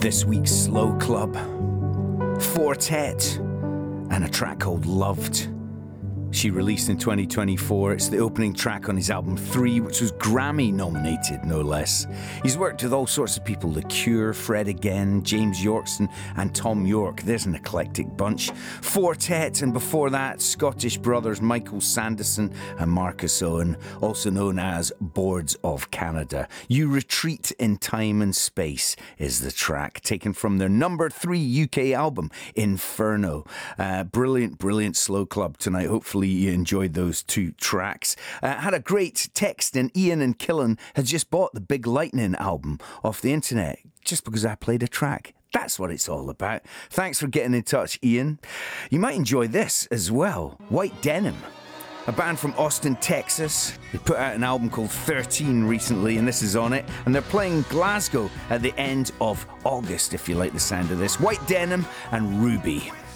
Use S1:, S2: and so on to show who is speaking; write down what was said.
S1: This week's Slow Club, Fortet, and a track called Loved. She released in 2024. It's the opening track on his album 3, which was Grammy nominated, no less. He's worked with all sorts of people: The Cure, Fred Again, James Yorkston, and Tom York. There's an eclectic bunch. Fortet, and before that, Scottish brothers Michael Sanderson and Marcus Owen, also known as Boards of Canada. You Retreat in Time and Space is the track, taken from their number 3 UK album, Inferno. Brilliant Slow Club tonight. Hopefully you enjoyed those two tracks. Had a great text, and Ian and Killen had just bought the Big Lightning album off the internet just because I played a track. That's what it's all about. Thanks for getting in touch, Ian. You might enjoy this as well. White Denim, a band from Austin, Texas. They put out an album called 13 recently, and this is on it. And they're playing Glasgow at the end of August, if you like the sound of this. White Denim and Ruby.